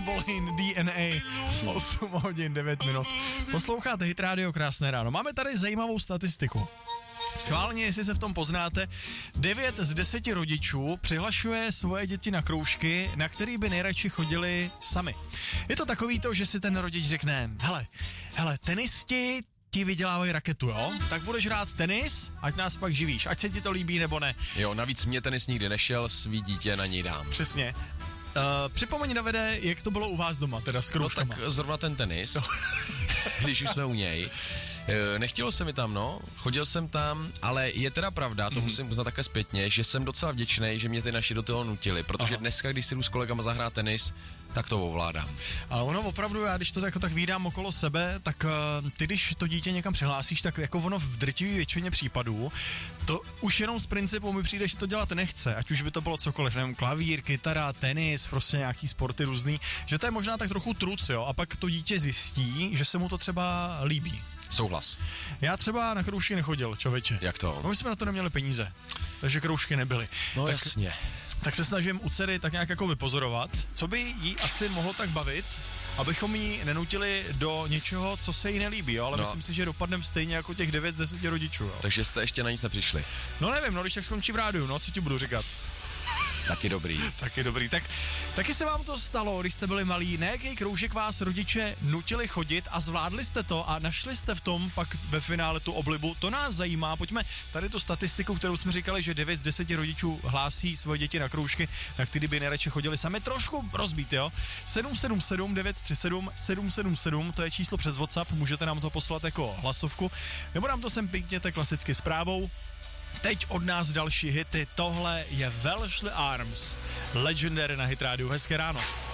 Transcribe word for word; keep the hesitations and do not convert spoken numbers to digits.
Bolin, D N A, osm hodin devět minut. Posloucháte Hit Radio, krásné ráno. Máme tady zajímavou statistiku. Schválně, jestli se v tom poznáte, devět z deseti rodičů přihlašuje svoje děti na kroužky, na který by nejradši chodili sami. Je to takový to, že si ten rodič řekne, hele, hele, tenisti ti vydělávají raketu, jo? Tak budeš hrát tenis, ať nás pak živíš, ať se ti to líbí nebo ne. Jo, navíc mě tenis nikdy nešel, svý dítě na něj dám. Přesně. Uh, připomeň, Davide, jak to bylo u vás doma, teda s kroužkama. No tak zrovna ten tenis, no. Když už jsme u něj. Nechtělo se mi tam, no, chodil jsem tam, ale je teda pravda, to mm. musím uznat také zpětně, že jsem docela vděčný, že mě ty naši do toho nutili, protože Aha. dneska, když si jdu s kolegama zahrát tenis, tak to ovládám. Ale ono opravdu, já když to jako tak vídám okolo sebe, tak uh, ty, když to dítě někam přihlásíš, tak jako ono v drtivé většině případů, to už jenom z principu mi přijde, že to dělat nechce, ať už by to bylo cokoliv, nevím, klavír, kytara, tenis, prostě nějaký sporty různý, že to je možná tak trochu truc, jo, a pak to dítě zjistí, že se mu to třeba líbí. Souhlas. Já třeba na kroužky nechodil, člověče. Jak to? No my jsme na to neměli peníze, takže kroužky nebyly. No tak, jasně. Tak se snažím u dcery tak nějak jako vypozorovat, co by jí asi mohlo tak bavit, abychom jí nenutili do něčeho, co se jí nelíbí, jo? Ale no. Myslím si, že dopadneme stejně jako těch devět z deseti rodičů. Jo? Takže jste ještě na nic nepřišli? No nevím, no když tak skončí v rádiu, no co ti budu říkat. Taky dobrý. Taky dobrý. Tak taky se vám to stalo, když jste byli malí, na jaký kroužek vás rodiče nutili chodit a zvládli jste to a našli jste v tom pak ve finále tu oblibu, to nás zajímá. Pojďme tady tu statistiku, kterou jsme říkali, že devět z deseti rodičů hlásí svoje děti na kroužky, na který by nejradši chodili sami, trošku rozbít, jo. sedm sedm sedm devět tři sedm sedm sedm sedm, to je číslo přes WhatsApp, můžete nám to poslat jako hlasovku, nebo nám to sem pinkněte klasicky zprávou. Teď od nás další hity, tohle je Welsh Arms, Legendary na Hit Radio, hezké ráno.